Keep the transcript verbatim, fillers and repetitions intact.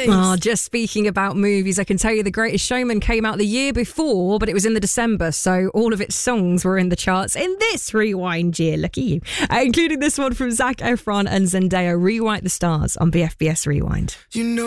movies. Oh, just speaking about movies, I can tell you The Greatest Showman came out the year before, but it was in the December, so all of its songs were in the charts in this Rewind year. Look at you. Uh, including this one from Zac Efron and Zendaya, Rewrite the Stars on B F B S Rewind. You know